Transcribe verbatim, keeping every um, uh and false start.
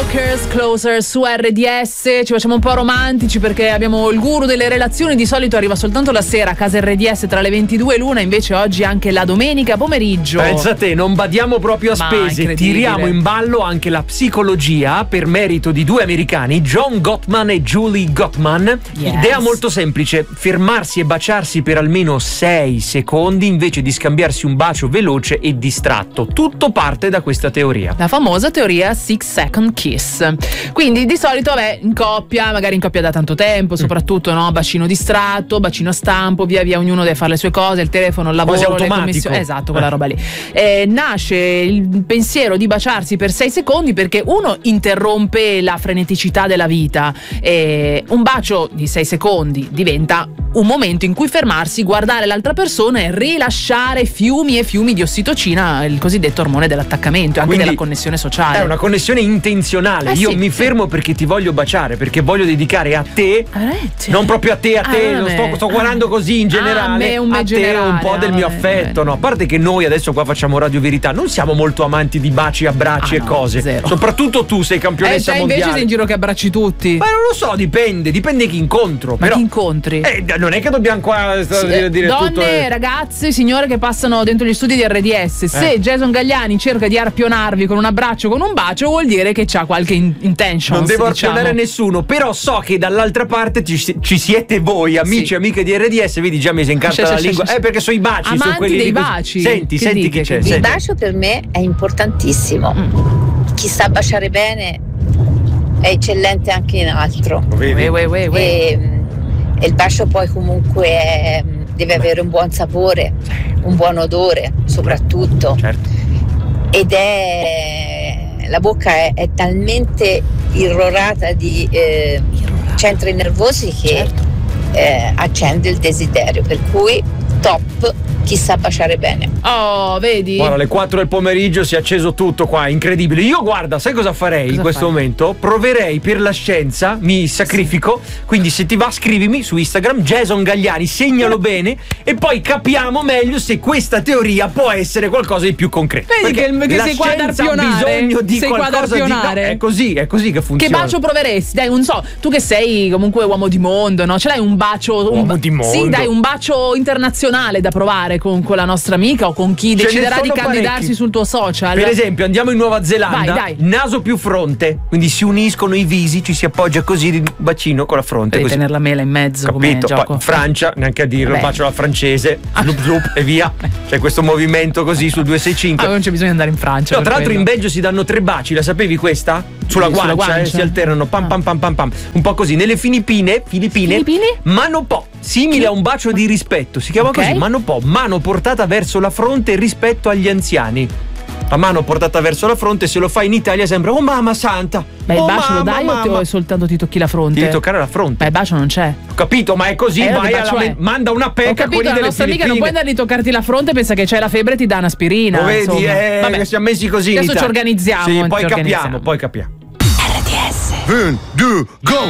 Chainsmokers, Closer su R D S. Ci facciamo un po' romantici perché abbiamo il guru delle relazioni, di solito arriva soltanto la sera a casa R D S tra le ventidue e l'una, invece oggi anche la domenica pomeriggio. Pensa te, non badiamo proprio a Ma spese, tiriamo in ballo anche la psicologia per merito di due americani, John Gottman e Julie Gottman. Yes. Idea molto semplice: fermarsi e baciarsi per almeno sei secondi invece di scambiarsi un bacio veloce e distratto. Tutto parte da questa teoria, la famosa teoria Six Second Kiss. Quindi di solito beh, in coppia, magari in coppia da tanto tempo, soprattutto no, bacino distratto, bacino a stampo, via via ognuno deve fare le sue cose, il telefono, il lavoro, le commissioni, esatto, quella eh. roba lì. Eh, nasce il pensiero di baciarsi per sei secondi perché uno interrompe la freneticità della vita, e un bacio di sei secondi diventa un momento in cui fermarsi, guardare l'altra persona e rilasciare fiumi e fiumi di ossitocina, il cosiddetto ormone dell'attaccamento e anche Quindi della connessione sociale. è una connessione intenzionale. Eh Io sì, mi sì. fermo perché ti voglio baciare, perché voglio dedicare a te, Veramente? non proprio a te, a te, Ah, non me. sto, sto guardando così in generale, Ah, me, un me a te generale, un po' del ah, mio vabbè, affetto, vabbè. no? A parte che noi adesso qua facciamo Radio Verità, non siamo molto amanti di baci, abbracci Ah, e no, cose. zero. Soprattutto tu sei Eh, campionessa te invece mondiale. sei in giro che abbracci tutti. Ma non lo so, dipende, dipende chi incontro. Ma però, chi incontri? eh, non è che dobbiamo qua Sì, dire, dire donne, tutto. eh. ragazze, signore che passano dentro gli studi di R D S, se Eh. Jason Gagliani cerca di arpionarvi con un abbraccio, con un bacio, vuol dire che c'ha qualche in- intention. Non devo diciamo. arpionare nessuno, però so che dall'altra parte ci, ci siete voi, amici Sì. e amiche di R D S. Vedi, già mi si incarta Sì, la sì, lingua. sì, sì. Eh, perché sono i baci, sono Amanti quelli dei lì così. baci. Senti, Che senti dite, chi c'è. che Il senti. bacio per me è importantissimo. Mm. Chi sa baciare bene è eccellente anche in altro. Lo vedi? Uè, uè, uè, uè. E, e il bacio poi comunque è- deve avere un buon sapore, un buon odore soprattutto. Certo. Ed è la bocca è, è talmente irrorata di eh, centri nervosi che Certo. eh, accende il desiderio, per cui top chi sa baciare bene. Oh, vedi? Guarda, alle quattro del pomeriggio si è acceso tutto qua, incredibile. Io guarda, sai cosa farei Cosa in questo fai? momento? Proverei per la scienza, mi sacrifico, quindi se ti va scrivimi su Instagram, Jason Gagliani, segnalo bene e poi capiamo meglio se questa teoria può essere qualcosa di più concreto. Vedi Perché che- che la sei qua ad scienza ha arpionare, bisogno di sei qua ad qualcosa di... No, arpionare. è così, è così che Che funziona. bacio proveresti? Dai, non so, tu che sei comunque uomo di mondo, no? Ce l'hai un bacio. Un Uomo ba- di mondo? Sì, dai, un bacio internazionale da provare con, con la nostra amica o con chi ne deciderà di sono candidarsi parecchi. sul tuo social. Per esempio, andiamo in Nuova Zelanda, Vai, dai. naso più fronte, quindi si uniscono i visi, ci si appoggia così, un bacino con la fronte. Devi Così. tenere la mela in mezzo come Capito? gioco. Poi in Francia, neanche a dirlo, Vabbè. bacio alla francese, slup slup e via. C'è questo movimento così sul due sei cinque. Ah, non c'è bisogno di andare in Francia. No, per tra l'altro in quello. Belgio si danno tre baci, la sapevi questa? Sulla Sì, guancia, sulla guancia. eh, si alternano pam pam pam pam pam. Un po' così. Nelle Filippine, Filippine, Filippine? mano po', simile a un bacio di rispetto. Si chiama Ok. così, mano po', mano portata verso la fronte rispetto agli anziani. La mano portata verso la fronte, se lo fai in Italia sembra oh mamma santa. Beh, il oh, bacio lo mamma, dai o, ti- mamma. o soltanto ti tocchi la fronte? Devi toccare la fronte. Beh, il bacio non c'è. Ho capito, ma è così, Eh, vai che alla bacio è? manda una Ho pecca a capito, quelli la delle nostra amica non Filippine. puoi andargli a toccarti la fronte, pensa che c'hai la febbre e ti dà un'aspirina. Lo vedi, insomma. eh, Vabbè. che siamo messi così in Adesso ci Italia. organizziamo, Sì, ci poi organizziamo. capiamo, poi capiamo. R D S. Un, due, go!